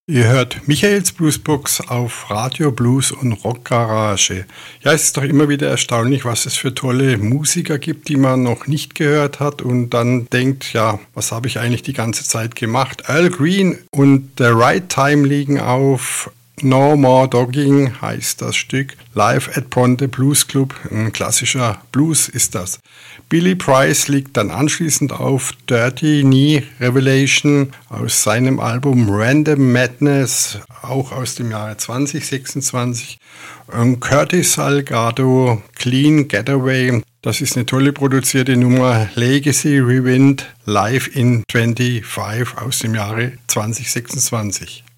Ihr hört Michaels Bluesbox auf Radio Blues und Rock Garage. Ja, es ist doch immer wieder erstaunlich, was es für tolle Musiker gibt, die man noch nicht gehört hat und dann denkt, ja, was habe ich eigentlich die ganze Zeit gemacht? Al Green und The Right Time liegen auf. No More Dogging heißt das Stück. Live at Bronte Blues Club, ein klassischer Blues ist das. Billy Price liegt dann anschließend auf Dirty Knee Revelation aus seinem Album Random Madness, auch aus dem Jahre 2026. Und Curtis Salgado, Clean Getaway, das ist eine tolle produzierte Nummer, Legacy Rewind Live in 25 aus dem Jahre 2026.